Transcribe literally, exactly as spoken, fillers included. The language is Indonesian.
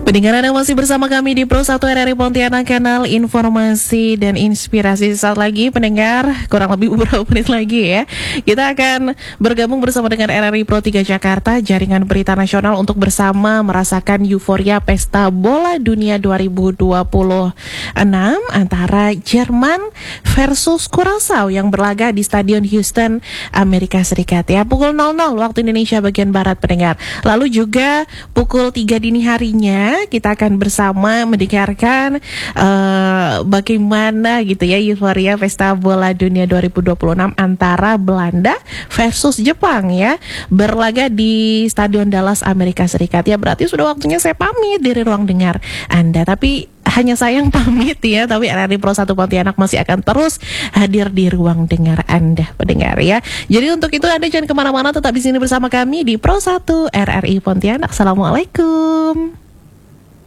Pendengar, Anda masih bersama kami di Pro satu R R I Pontianak, kanal informasi dan inspirasi. Saat lagi pendengar, kurang lebih beberapa menit lagi ya, kita akan bergabung bersama dengan R R I Pro tiga Jakarta, jaringan berita nasional, untuk bersama merasakan euforia Pesta Bola Dunia dua ribu dua puluh enam antara Jerman versus Kurasaw yang berlaga di Stadion Houston, Amerika Serikat ya, pukul nol nol waktu Indonesia bagian Barat pendengar. Lalu juga pukul tiga dini harinya kita akan bersama mendengarkan uh, bagaimana gitu ya euforia Pesta Bola Dunia dua ribu dua puluh enam antara Belanda versus Jepang ya, berlaga di Stadion Dallas, Amerika Serikat ya. Berarti sudah waktunya saya pamit dari ruang dengar Anda, tapi hanya saya yang pamit ya, tapi R R I Pro satu Pontianak masih akan terus hadir di ruang dengar Anda pendengar ya. Jadi untuk itu Anda jangan kemana-mana, tetap di sini bersama kami di Pro satu R R I Pontianak. Assalamualaikum.